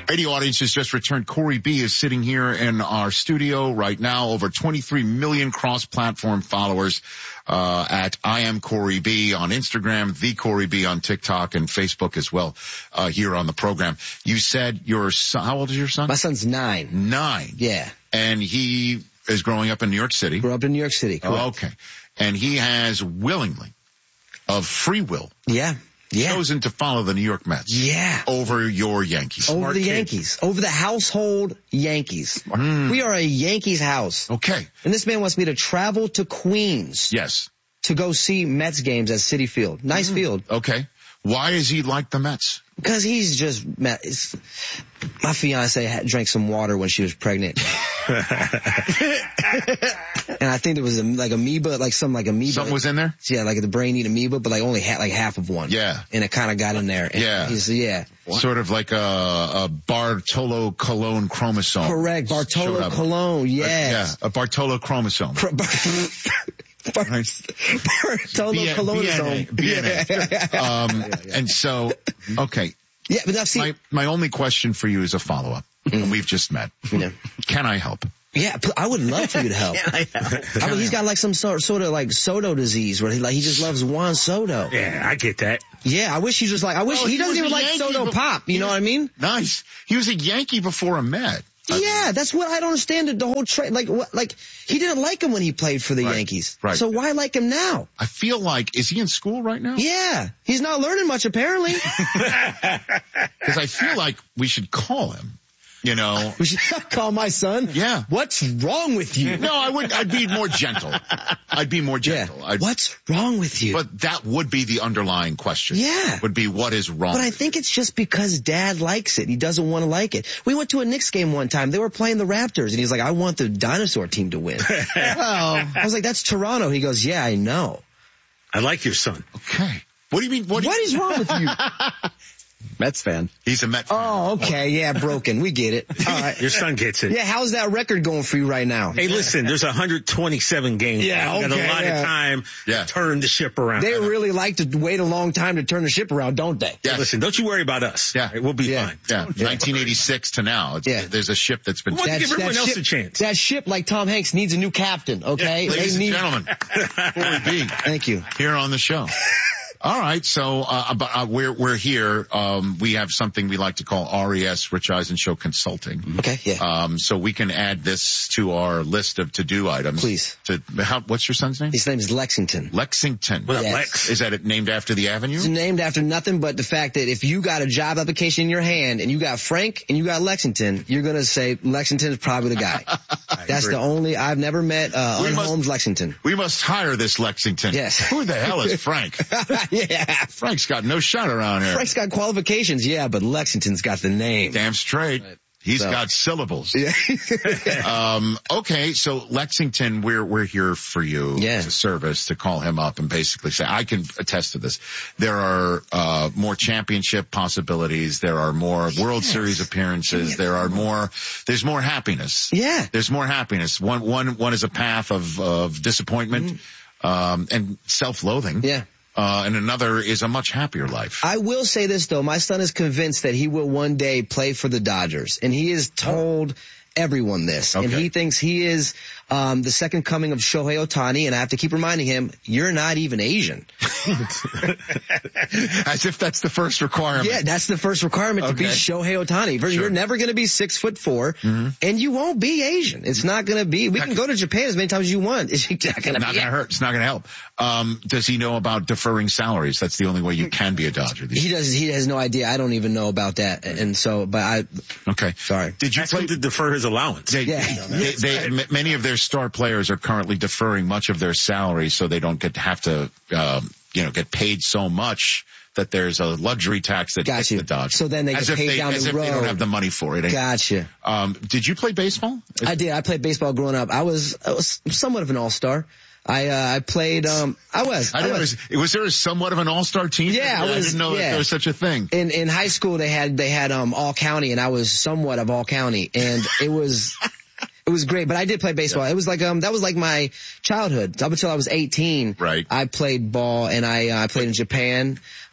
Radio audience has just returned. Corey B is sitting here in our studio right now. Over 23 million cross-platform followers at I Am Corey B on Instagram, The Corey B on TikTok and Facebook as well here on the program. You said your son, how old is your son? My son's 9. 9. Yeah. And he is growing up in New York City. Grew up in New York City, correct. Oh, okay. And he has willingly, of free will, chosen to follow the New York Mets. Yeah. Over your Yankees. Over the Yankees. Over the household Yankees. We are a Yankees house. Okay. And this man wants me to travel to Queens. Yes. To go see Mets games at Citi Field. Nice field. Okay. Why is he like the Mets? Because he's just, my fiance drank some water when she was pregnant. And I think there was like amoeba. Something was in there? Yeah, like the brain eat amoeba, but like only half of one. Yeah. And it kind of got in there. And Sort of like a Bartolo Colon chromosome. Correct. Bartolo Colon. Yes. A Bartolo chromosome. Bartolo Colon. BNA. And so, okay. Yeah, but now see, my only question for you is a follow-up. We've just met. Yeah. Can I help? Yeah, I would love for you to help. I mean, he's got like some sort of like Soto disease where he just loves Juan Soto. Yeah, I get that. Yeah, I wish he just like, he doesn't even like Soto Pop. You know what I mean? Nice. He was a Yankee before a Met. Yeah, that's what I don't understand. The whole trade, like he didn't like him when he played for the Yankees. Right. So why like him now? I feel like, is he in school right now? Yeah, he's not learning much apparently. Because I feel like we should call him. You know, we should call my son. Yeah. What's wrong with you? No, I wouldn't. I'd be more gentle. Yeah. What's wrong with you? But that would be the underlying question. Yeah. Would be what is wrong. But I think it's just because Dad likes it. He doesn't want to like it. We went to a Knicks game one time. They were playing the Raptors, and he's like, "I want the dinosaur team to win." Well, I was like, "That's Toronto." He goes, "Yeah, I know." I like your son. Okay. What do you mean? What is wrong with you? Mets fan. He's a Met fan. Oh, okay. Yeah, broken. We get it. All right. Your son gets it. Yeah, how's that record going for you right now? Hey, listen, there's 127 games. Yeah, Got a lot of time to turn the ship around. They really like to wait a long time to turn the ship around, don't they? Yeah. Listen, don't you worry about us. Yeah. We'll be fine. Yeah. 1986 to now. There's a ship that's been... Give everyone else a chance. That ship, like Tom Hanks, needs a new captain, okay? Yeah. Ladies and gentlemen, Corey B. Thank you. Here on the show. All right, so we're here. We have something we like to call RES, Rich Eisen Show Consulting. Okay, yeah. So we can add this to our list of to-do items. Please. What's your son's name? His name is Lexington. Lexington. What up, Lex? Is that named after the avenue? It's named after nothing but the fact that if you got a job application in your hand and you got Frank and you got Lexington, you're going to say Lexington is probably the guy. That's the only, I've never met Holmes Lexington. We must hire this Lexington. Yes. Who the hell is Frank? Yeah. Frank's got no shot around here. Frank's got qualifications, yeah, but Lexington's got the name. Damn straight. Right. He's got syllables. Yeah. Okay, so Lexington, we're here for you as a service to call him up and basically say, I can attest to this. There are more championship possibilities. There are more World Series appearances. There's more happiness. Yeah. There's more happiness. One is a path of disappointment and self-loathing. Yeah. And another is a much happier life. I will say this, though. My son is convinced that he will one day play for the Dodgers. And he has told everyone this. Okay. And he thinks he is the second coming of Shohei Ohtani. And I have to keep reminding him, you're not even Asian. As if that's the first requirement. Yeah, that's the first requirement to be Shohei Ohtani. Sure. You're never going to be 6'4", and you won't be Asian. It's not going to be. We can go to Japan as many times as you want. It's not going to hurt. It's not going to help. Does he know about deferring salaries? That's the only way you can be a Dodger. He does. He has no idea. I don't even know about that. And so, Okay. Sorry. Did you play to defer his allowance? Many of their star players are currently deferring much of their salary so they don't have to get paid so much that there's a luxury tax that hits the Dodgers. So then they get paid down the road. As if they don't have the money for it. Gotcha. Did you play baseball? I did. I played baseball growing up. I was somewhat of an all-star. I played, Was there somewhat of an all-star team? Yeah, I didn't know that there was such a thing. In high school, they had all county, and I was somewhat of all county, and it was great, but I did play baseball. It was like, that was like my childhood. Up until I was 18. Right. I played ball, and I played in Japan.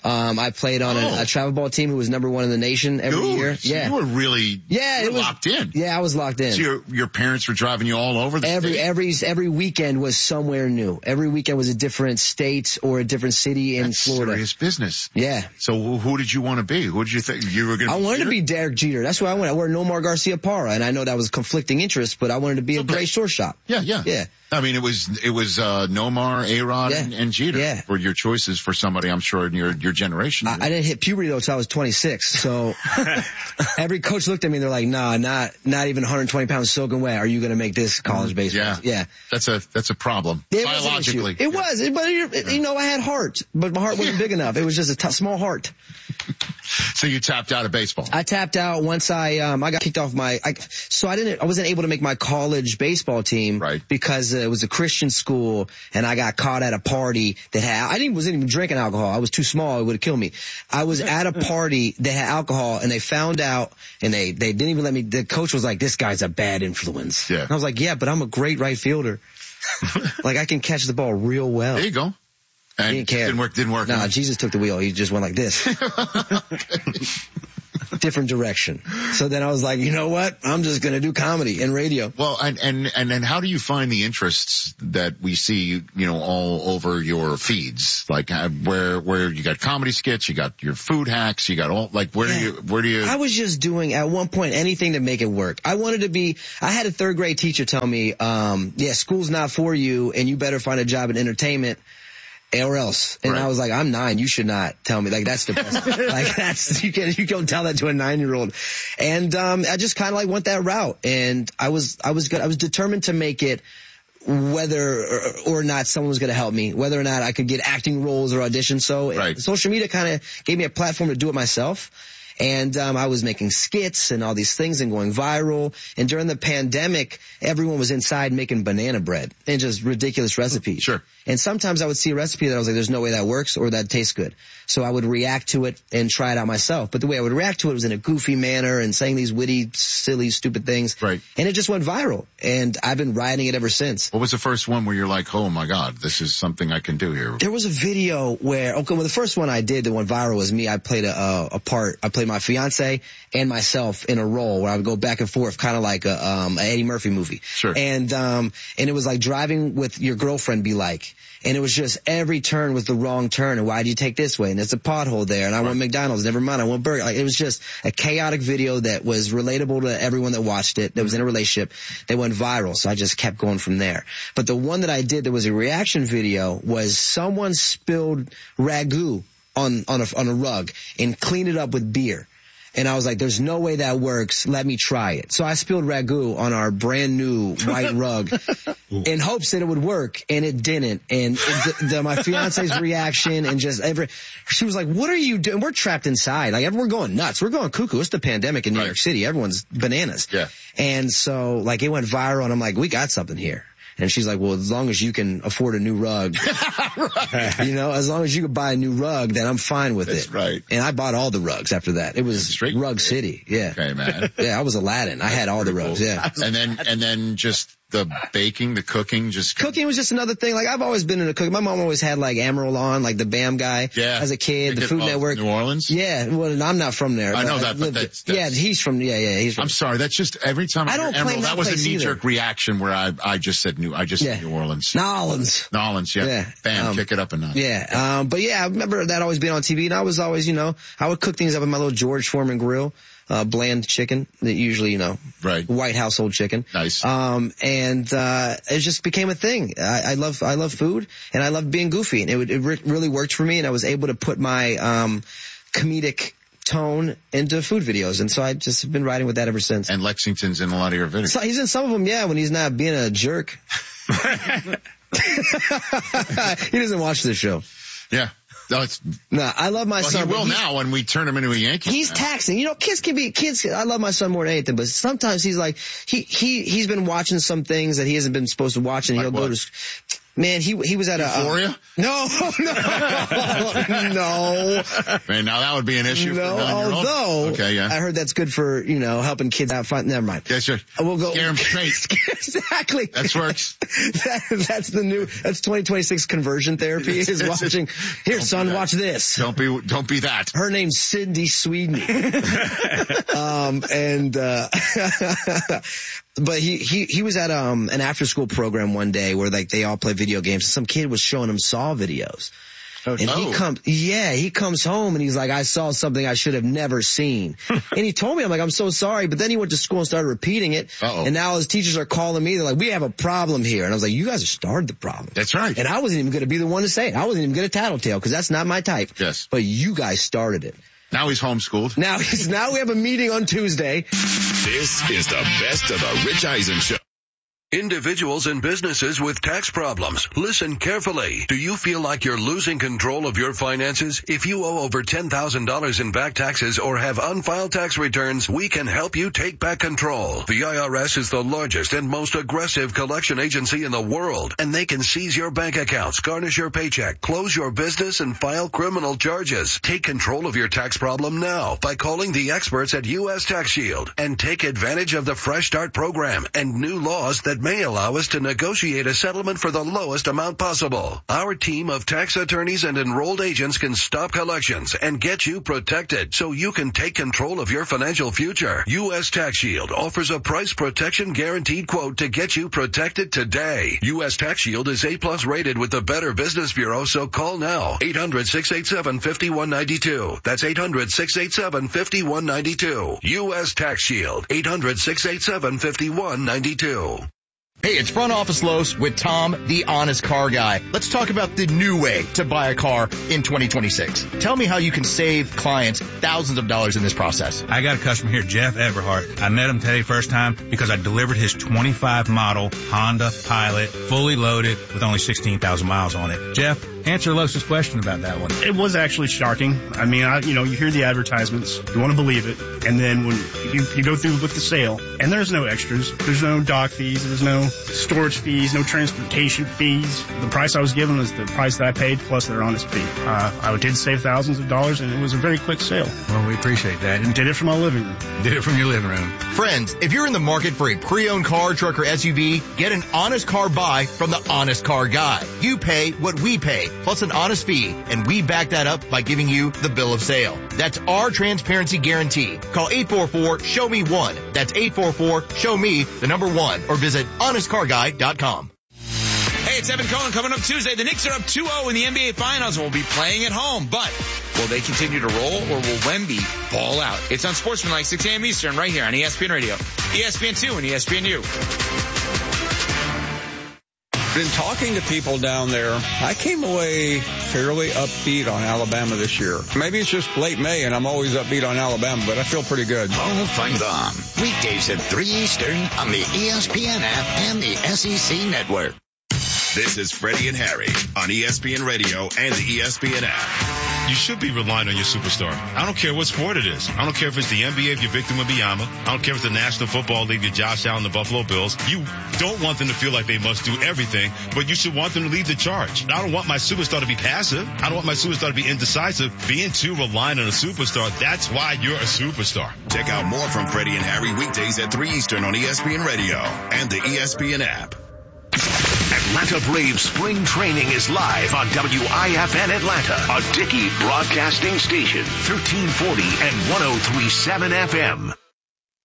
I played on a travel ball team who was #1 in the nation every year. So you were really locked in. Yeah, I was locked in. So your parents were driving you all over the state? Every weekend was somewhere new. Every weekend was a different state or a different city in Florida. Serious business. Yeah. So who did you want to be? Who did you think you were going to be? I wanted to be Derek Jeter. That's what I wanted. I wanted Nomar Garcia-Parra, and I know that was conflicting interest, but I wanted to be a great shortstop. Yeah. I mean, it was Nomar, A-Rod, and Jeter were your choices for somebody, I'm sure, in your generation. I didn't hit puberty though till I was 26. So every coach looked at me and they're like, nah, not even 120 pounds soaking wet. Are you going to make this college baseball? Yeah. That's a problem. Biologically. It was, but I had heart, but my heart wasn't big enough. It was just a small heart. So you tapped out of baseball? I tapped out once I got kicked off I wasn't able to make my college baseball team because it was a Christian school and I got caught at a party that wasn't even drinking alcohol. I was too small. It would have killed me. I was at a party that had alcohol and they found out and they didn't even let me. The coach was like, this guy's a bad influence. Yeah. And I was like, yeah, but I'm a great right fielder. Like I can catch the ball real well. There you go. And he didn't care. Didn't work. No, Jesus took the wheel. He just went like this. Different direction. So then I was like, you know what? I'm just going to do comedy and radio. Well, and then how do you find the interests that we see, all over your feeds? Like where you got comedy skits, you got your food hacks, you got all, like where do you? I was just doing at one point anything to make it work. I had a 3rd grade teacher tell me, school's not for you and you better find a job in entertainment. Or else. And I was like, I'm 9. You should not tell me. Like, that's depressing. Like, you don't tell that to a 9-year-old. And, I just kind of went that route. And I was determined to make it whether or not someone was going to help me, whether or not I could get acting roles or auditions. So social media kind of gave me a platform to do it myself. And I was making skits and all these things and going viral. And during the pandemic, everyone was inside making banana bread and just ridiculous recipes. Sure. And sometimes I would see a recipe that I was like, there's no way that works or that tastes good. So I would react to it and try it out myself. But the way I would react to it was in a goofy manner and saying these witty, silly, stupid things. Right. And it just went viral. And I've been riding it ever since. What was the first one where you're like, oh my God, this is something I can do here? There was a video where, the first one I did that went viral was me. I played a part. I played my fiance and myself in a role where I would go back and forth, kind of like an Eddie Murphy movie. Sure. And it was like driving with your girlfriend be like. And it was just every turn was the wrong turn. And why'd you take this way? And there's a pothole there. And I want McDonald's. Never mind. I want burger. Like, it was just a chaotic video that was relatable to everyone that watched it, that was in a relationship. They went viral. So I just kept going from there. But the one that I did that was a reaction video was someone spilled ragu on a rug and cleaned it up with beer. And I was like, there's no way that works. Let me try it. So I spilled ragu on our brand new white rug in hopes that it would work, and it didn't. And my fiance's reaction and she was like, what are you doing? We're trapped inside. Like, we're going nuts. We're going cuckoo. It's the pandemic in New York City. Everyone's bananas. Yeah. And so, it went viral, and I'm like, we got something here. And she's like, well, as long as you can afford a new rug, as long as you can buy a new rug, then I'm fine with it. Right. And I bought all the rugs after that. It was Rug City. Yeah. Okay, man. Yeah, I was Aladdin. I had all the rugs. Cool. Yeah. And then just the baking, the cooking, cooking was just another thing. Like, I've always been into cooking. My mom always had Emeril on, the BAM guy. Yeah. As a kid, the Food Network. New Orleans? Yeah. Well, I'm not from there. I know that, but that's yeah, he's from, he's from. I'm sorry. That's just every time I hear Emeril, that was a knee-jerk reaction where I just said New Orleans. Nolans, yeah. Bam, kick it up a notch. Yeah. But yeah, I remember that always being on TV, and I was always, I would cook things up in my little George Foreman grill. Bland chicken that usually, white household chicken. Nice. And it just became a thing. I love food, and I love being goofy, and it really worked for me, and I was able to put my, comedic tone into food videos. And so I just have been riding with that ever since. And Lexington's in a lot of your videos. So he's in some of them, when he's not being a jerk. He doesn't watch this show. Yeah. No, I love my son. He will now when we turn him into a Yankee. He's taxing. Kids. I love my son more than anything, but sometimes he's like, he's been watching some things that he hasn't been supposed to watch, and he'll go to Man, he was at Euphoria? No. Man, now that would be an issue. No, for although okay, yeah. I heard that's good for, helping kids have fun. Never mind. Yes, sir. We'll go. Scare them straight. Exactly. That works. That's 2026 conversion therapy is watching. Here, son, watch this. Don't be that. Her name's Cindy Sweeney. But he was at an after school program one day where like they all play video games. Some kid was showing him Saw videos. He comes home and he's like, I saw something I should have never seen. And he told me, I'm like, I'm so sorry. But then he went to school and started repeating it. And now his teachers are calling me. They're like, we have a problem here. And I was like, you guys have started the problem. That's right. And I wasn't even going to be the one to say it. I wasn't even going to tattletale because that's not my type. Yes. But you guys started it. Now he's homeschooled. Now we have a meeting on Tuesday. This is the best of the Rich Eisen Show. Individuals and businesses with tax problems, listen carefully. Do you feel like you're losing control of your finances? If you owe over $10,000 in back taxes or have unfiled tax returns, we can help you take back control. The IRS is the largest and most aggressive collection agency in the world, and they can seize your bank accounts, garnish your paycheck, close your business, and file criminal charges. Take control of your tax problem now by calling the experts at U.S. Tax Shield and take advantage of the Fresh Start program and new laws that may allow us to negotiate a settlement for the lowest amount possible. Our team of tax attorneys and enrolled agents can stop collections and get you protected so you can take control of your financial future. U.S. Tax Shield offers a price protection guaranteed quote to get you protected today. U.S. Tax Shield is A+ rated with the Better Business Bureau, so call now. 800-687-5192. That's 800-687-5192. U.S. Tax Shield. 800-687-5192. Hey, it's Front Office Los with Tom, the honest car guy. Let's talk about the new way to buy a car in 2026. Tell me how you can save clients thousands of dollars in this process. I got a customer here, Jeff Everhart. I met him today first time because I delivered his 25 model Honda Pilot, fully loaded with only 16,000 miles on it. Jeff, answer Los's question about that one. It was actually shocking. I mean, you hear the advertisements, you want to believe it, and then when you go through with the sale, and there's no extras, there's no dock fees, there's no storage fees, no transportation fees. The price I was given was the price that I paid plus their honest fee. I did save thousands of dollars, and it was a very quick sale. Well, we appreciate that. And did it from my living room. Did it from your living room. Friends, if you're in the market for a pre-owned car, truck, or SUV, get an honest car buy from the Honest Car Guy. You pay what we pay, plus an honest fee, and we back that up by giving you the bill of sale. That's our transparency guarantee. Call 844-SHOW-ME-1. That's 844-SHOW-ME, the number 1, or visit honestcarguy.com. Hey, it's Evan Cohen coming up Tuesday. The Knicks are up 2-0 in the NBA Finals and will be playing at home. But will they continue to roll or will Wemby ball out? It's on Sportsmanlike, 6 a.m. Eastern, right here on ESPN Radio, ESPN2, and ESPNU. Been talking to people down there. I came away fairly upbeat on Alabama this year. Maybe it's just late May and I'm always upbeat on Alabama, but I feel pretty good. All find them weekdays at 3 Eastern on the ESPN app and the SEC network. This is Freddie and Harry on ESPN Radio and the ESPN app. You should be relying on your superstar. I don't care what sport it is. I don't care if it's the NBA, if you're Victor Wembanyama. I don't care if it's the National Football League, your Josh Allen, the Buffalo Bills. You don't want them to feel like they must do everything, but you should want them to lead the charge. I don't want my superstar to be passive. I don't want my superstar to be indecisive. Being too reliant on a superstar, that's why you're a superstar. Check out more from Freddie and Harry weekdays at 3 Eastern on ESPN Radio and the ESPN app. Atlanta Braves spring training is live on WIFN Atlanta, a Dickey broadcasting station, 1340 and 103.7 FM.